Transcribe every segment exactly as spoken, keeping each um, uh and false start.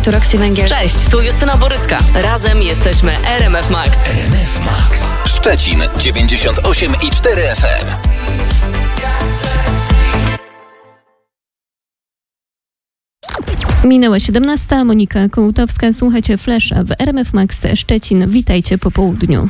tu Roxy Węgiel. Cześć, tu Justyna Borycka. Razem jesteśmy R M F Max. R M F Max. Szczecin dziewięćdziesiąt osiem i cztery F M. Minęła siedemnasta, Monika Kołutowska, słuchacie Flesza w R M F Max Szczecin. Witajcie po południu.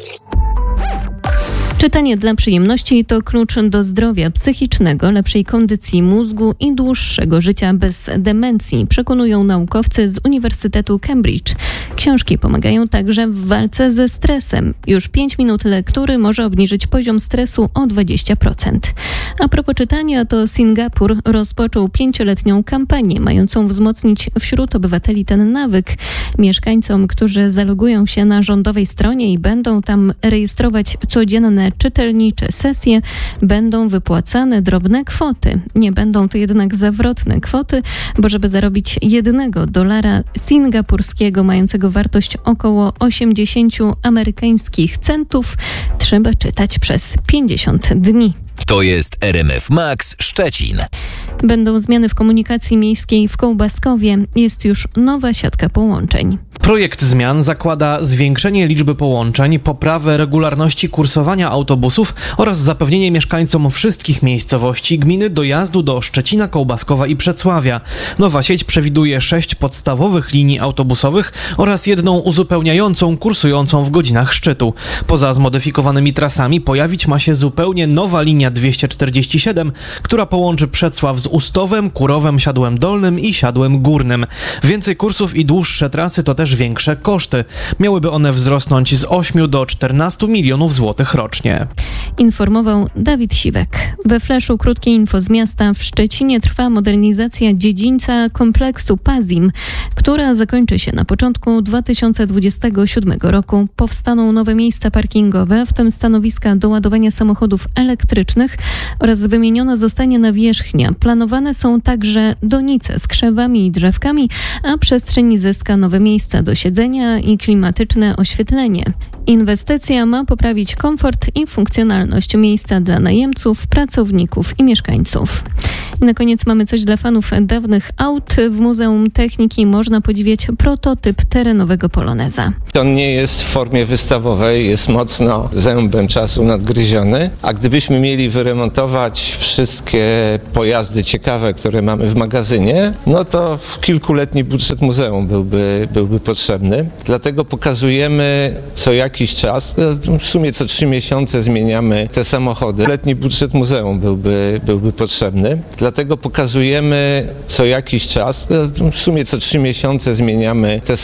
Czytanie dla przyjemności to klucz do zdrowia psychicznego, lepszej kondycji mózgu i dłuższego życia bez demencji, przekonują naukowcy z Uniwersytetu Cambridge. Książki pomagają także w walce ze stresem. Już pięć minut lektury może obniżyć poziom stresu o dwadzieścia procent. A propos czytania, to Singapur rozpoczął pięcioletnią kampanię mającą wzmocnić wśród obywateli ten nawyk. Mieszkańcom, którzy zalogują się na rządowej stronie i będą tam rejestrować codzienne czytelnicze sesje, będą wypłacane drobne kwoty. Nie będą to jednak zawrotne kwoty, bo żeby zarobić jednego dolara singapurskiego mającego wartość około osiemdziesiąt amerykańskich centów, trzeba czytać przez pięćdziesiąt dni. To jest R M F Max Szczecin. Będą zmiany w komunikacji miejskiej w Kołbaskowie. Jest już nowa siatka połączeń. Projekt zmian zakłada zwiększenie liczby połączeń, poprawę regularności kursowania autobusów oraz zapewnienie mieszkańcom wszystkich miejscowości gminy dojazdu do Szczecina, Kołbaskowa i Przecławia. Nowa sieć przewiduje sześć podstawowych linii autobusowych oraz jedną uzupełniającą kursującą w godzinach szczytu. Poza zmodyfikowanymi trasami pojawić ma się zupełnie nowa linia dwieście czterdzieści siedem, która połączy Przecław z Ustowem, Kurowem, Siadłem Dolnym i Siadłem Górnym. Więcej kursów i dłuższe trasy to też większe koszty. Miałyby one wzrosnąć z ośmiu do czternastu milionów złotych rocznie. Informował Dawid Siwek. We Fleszu krótkie info z miasta. W Szczecinie trwa modernizacja dziedzińca kompleksu Pazim, która zakończy się na początku dwa tysiące dwudziestego siódmego roku. Powstaną nowe miejsca parkingowe, w tym stanowiska do ładowania samochodów elektrycznych oraz wymieniona zostanie nawierzchnia. Planowane są także donice z krzewami i drzewkami, a przestrzeń zyska nowe miejsca do siedzenia i klimatyczne oświetlenie. Inwestycja ma poprawić komfort i funkcjonalność miejsca dla najemców, pracowników i mieszkańców. I na koniec mamy coś dla fanów dawnych aut. W Muzeum Techniki można podziwiać prototyp terenowego Poloneza. On nie jest w formie wystawowej, jest mocno zębem czasu nadgryziony, a gdybyśmy mieli wyremontować wszystkie pojazdy ciekawe, które mamy w magazynie, no to kilkuletni budżet muzeum byłby, byłby potrzebny. Dlatego pokazujemy co jakiś czas, w sumie co trzy miesiące zmieniamy te samochody. Letni budżet muzeum byłby, byłby potrzebny. Dlatego pokazujemy co jakiś czas, w sumie co trzy miesiące zmieniamy te